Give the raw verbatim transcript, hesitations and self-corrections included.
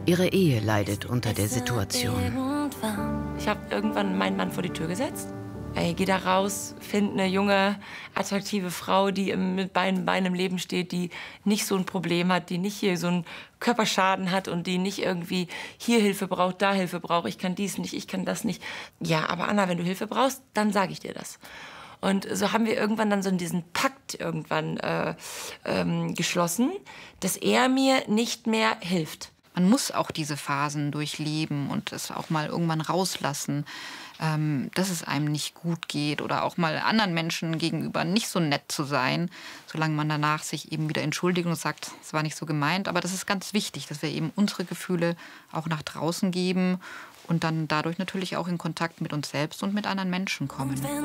Ihre Ehe leidet unter der Situation. Ich habe irgendwann meinen Mann vor die Tür gesetzt. Ey, geh da raus, find eine junge, attraktive Frau, die mit beiden Beinen im Leben steht, die nicht so ein Problem hat, die nicht hier so einen Körperschaden hat und die nicht irgendwie hier Hilfe braucht, da Hilfe braucht. Ich kann dies nicht, ich kann das nicht. Ja, aber Anna, wenn du Hilfe brauchst, dann sage ich dir das. Und so haben wir irgendwann dann so diesen Pakt irgendwann äh, ähm, geschlossen, dass er mir nicht mehr hilft. Man muss auch diese Phasen durchleben und es auch mal irgendwann rauslassen, ähm, dass es einem nicht gut geht oder auch mal anderen Menschen gegenüber nicht so nett zu sein, solange man danach sich eben wieder entschuldigt und sagt, es war nicht so gemeint. Aber das ist ganz wichtig, dass wir eben unsere Gefühle auch nach draußen geben und dann dadurch natürlich auch in Kontakt mit uns selbst und mit anderen Menschen kommen.